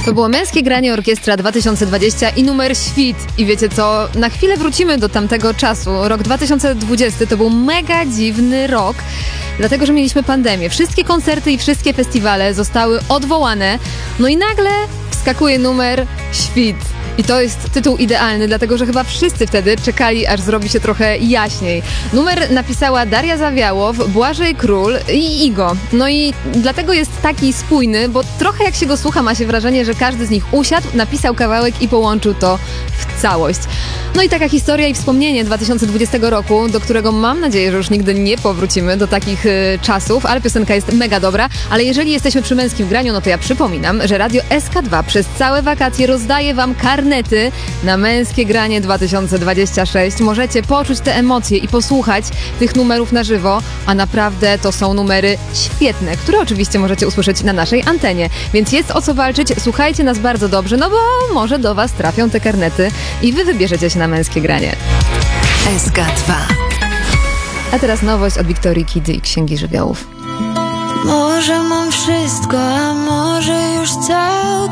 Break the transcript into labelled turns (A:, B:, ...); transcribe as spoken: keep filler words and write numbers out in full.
A: To było Męskie Granie Orkiestra dwa tysiące dwadzieścia i numer Świt. I wiecie co? Na chwilę wrócimy do tamtego czasu. Rok dwa tysiące dwudziesty to był mega dziwny rok, dlatego że mieliśmy pandemię. Wszystkie koncerty i wszystkie festiwale zostały odwołane. No i nagle wskakuje numer Świt. I to jest tytuł idealny, dlatego że chyba wszyscy wtedy czekali, aż zrobi się trochę jaśniej. Numer napisała Daria Zawiałow, Błażej Król i Igo. No i dlatego jest taki spójny, bo trochę jak się go słucha, ma się wrażenie, że każdy z nich usiadł, napisał kawałek i połączył to w całość. No i taka historia i wspomnienie dwa tysiące dwudziestego roku, do którego mam nadzieję, że już nigdy nie powrócimy do takich y, czasów, ale piosenka jest mega dobra. Ale jeżeli jesteśmy przy Męskim Graniu, no to ja przypominam, że Radio S K dwa przez całe wakacje rozdaje wam karnety na Męskie Granie dwa tysiące dwadzieścia sześć. Możecie poczuć te emocje i posłuchać tych numerów na żywo, a naprawdę to są numery świetne, które oczywiście możecie usłyszeć na naszej antenie. Więc jest o co walczyć, słuchajcie nas bardzo dobrze, no bo może do was trafią te karnety i wy wybierzecie się na Męskie Granie.
B: S K dwa.
A: A teraz nowość od Wiktorii Kidy i Księgi Żywiołów.
C: Może mam wszystko, a może już całkiem